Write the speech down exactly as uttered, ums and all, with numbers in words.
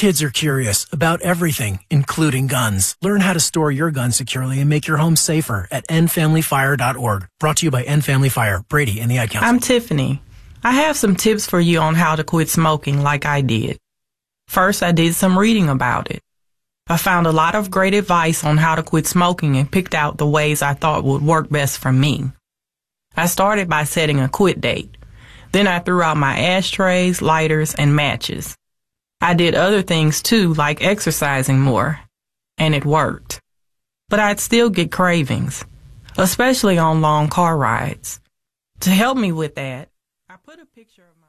Kids are curious about everything, including guns. Learn how to store your gun securely and make your home safer at end family fire dot org. Brought to you by End Family Fire, Brady, and the Ad Council. I'm Tiffany. I have some tips for you on how to quit smoking like I did. First, I did some reading about it. I found a lot of great advice on how to quit smoking and picked out the ways I thought would work best for me. I started by setting a quit date. Then I threw out my ashtrays, lighters, and matches. I did other things too, like exercising more, and it worked. But I'd still get cravings, especially on long car rides. To help me with that, I put a picture of my